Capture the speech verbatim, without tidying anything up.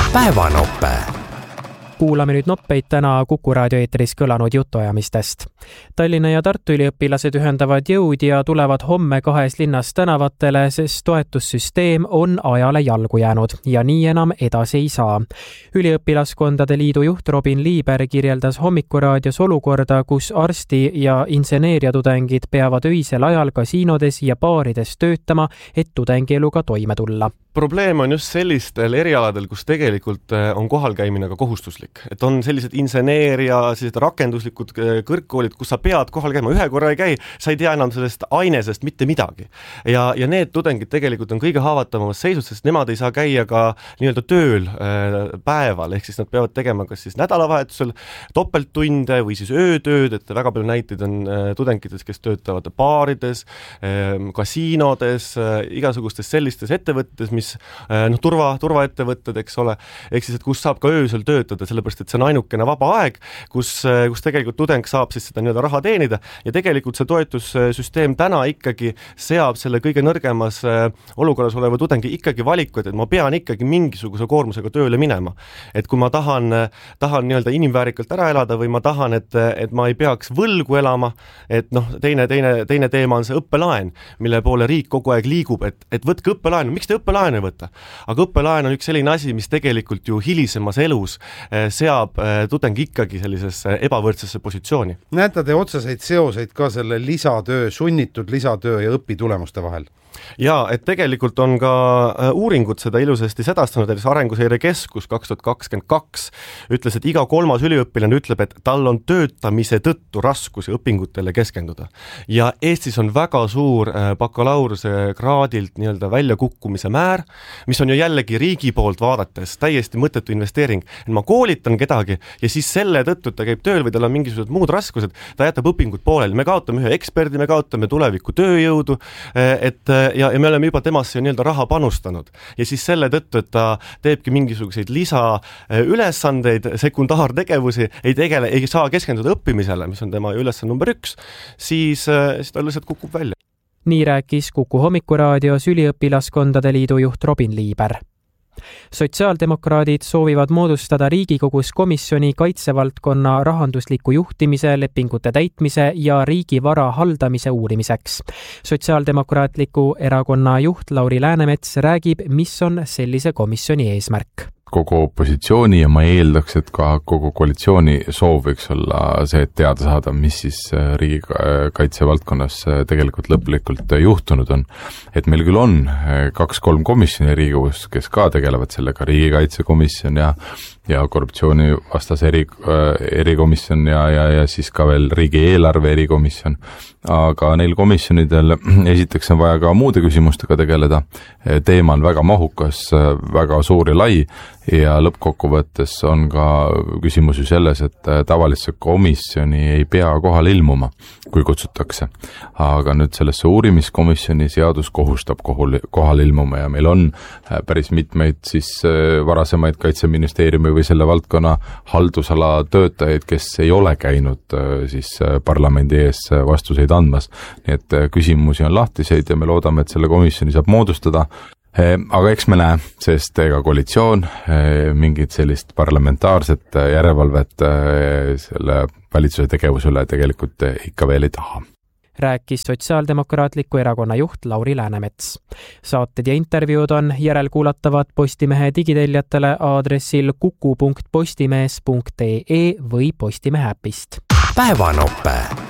Päevanope. Kuulame nüüd noppeid täna Kuku raadio eetris kõlanud jutuajamistest. Tallinna ja Tartu üliõpilased ühendavad jõud ja tulevad homme kahes linnas tänavatele, sest toetussüsteem on ajale jalgu jäänud ja nii enam edasi ei saa. Üliõpilaskondade liidu juht Robin Liiber kirjeldas Hommikuraadios olukorda, kus arsti ja inseneeriatudengid peavad öisel ajal kasiinodes ja baarides töötama, et tudengieluga toime tulla. Probleem on just sellistel erialadel, kus tegelikult on kohalkäimine ka kohustuslik. Et on sellised inseneeria, sellised rakenduslikud kõrgkoolid, kus sa pead kohal käima. Ühe korra ei käi, sa ei tea enam sellest ainesest mitte midagi. Ja, ja need tudengid tegelikult on kõige haavatavamas seisus, sest nemad ei saa käia ka nii-öelda tööl päeval, ehk siis nad peavad tegema kas siis nädalavahetusel topelttunde või siis öötööd, et väga palju näiteid on tudengites, kes töötavad baarides, kasiinodes, igasugustes sellistes ettevõtetes, mis noh, turva, turvaettevõtted, eks ole, ehk siis, et kus saab ka öösel töötada, sellepärast, et see on ainukene vaba aeg, kus, kus tegelikult tudeng saab siis seda nii-öelda raha teenida ja tegelikult see toetussüsteem täna ikkagi seab selle kõige nõrgemas olukorras oleva tudengi ikkagi valiku, et ma pean ikkagi mingisuguse koormusega tööle minema. Et kui ma tahan, tahan nii-öelda inimväärikalt ära elada või ma tahan, et, et ma ei peaks võlgu elama, et noh, teine, teine, teine teema on see õppelaen, mille poole riik kogu aeg liigub, et, et võtke õppelaenu, miks te õppelaenu võtta. Aga õppelaen on üks selline asi, mis tegelikult ju hilisemas elus seab tudengi ikkagi sellisesse ebavõrdsesse positsiooni. Näete te otseseid seoseid ka selle lisatöö, sunnitud lisatöö ja õpitulemuste vahel? Ja, et tegelikult on ka uuringud seda ilusasti sedastanud, et Arenguseire Keskus kaks tuhat kakskümmend kaks ütles, et iga kolmas üliõpilane ütleb, et tal on töötamise tõttu raskusi õpingutele keskenduda. Ja Eestis on väga suur bakalaureuse kraadilt nii-öelda väljakukkumise määr, mis on ju jällegi riigi poolt vaadates täiesti mõttetu investeering. Et ma koolitan kedagi ja siis selle tõttu, et ta käib tööl või tal on mingisugused muud raskused, ta jätab õpingud pooleli. Me kaotame ühe eksperdi, me kaotame tuleviku tööjõudu, et Ja, ja me oleme juba temasse nii-öelda raha panustanud. Ja siis selle tõttu, et ta teebki mingisuguseid lisa ülesandeid, sekundaartegevusi, ei tegele, ei saa keskenduda õppimisele, mis on tema ülesanne number üks, siis, siis ta lihtsalt kukub välja. Nii rääkis Kuku Hommikuraadios üliõpilaskondade liidu juht Robin Liiber. Sotsiaaldemokraadid soovivad moodustada Riigikogus komisjoni kaitsevaldkonna rahandusliku juhtimise, lepingute täitmise ja riigivara haldamise uurimiseks. Sotsiaaldemokraatliku erakonna juht Lauri Läänemets räägib, mis on sellise komisjoni eesmärk. Kogu opositsiooni ja ma eeldaks, et ka kogu koalitsiooni soov võiks olla see, et teada saada, mis siis riigikaitsevaldkonnas tegelikult lõplikult juhtunud on. Et meil küll on kaks-kolm komisjoni Riigikogus, kes ka tegelevad sellega, riigikaitsekomisjon ja, ja korruptsiooni vastas eri, erikomisjon ja, ja, ja siis ka veel riigieelarve erikomisjon. Aga neil komisjonidel esiteks on vaja ka muude küsimustega tegeleda. Teema on väga mahukas, väga suur ja lai ja lõppkokkuvõttes on ka küsimus ju selles, et tavalisse komisjoni ei pea kohal ilmuma, kui kutsutakse. Aga nüüd sellesse uurimiskomisjoni seadus kohustab kohal ilmuma ja meil on päris mitmeid siis varasemaid Kaitseministeeriumi või selle valdkonna haldusala töötajaid, kes ei ole käinud siis parlamendi ees vastuseid andmas. Nii et küsimusi on lahtiseid ja me loodame, et selle komisjoni saab moodustada. Aga eks me näe, sest ega koalitsioon mingit sellist parlamentaarset järelevalvet selle valitsuse tegevuse üle tegelikult ikka veel ei taha. Rääkis Sotsiaaldemokraatliku erakonna juht Lauri Läänemets. Saated ja intervjuud on järelkuulatavad Postimehe digiteljatele aadressil kuku punkt postimees punkt ee või Postimehe äpist. Päevanope.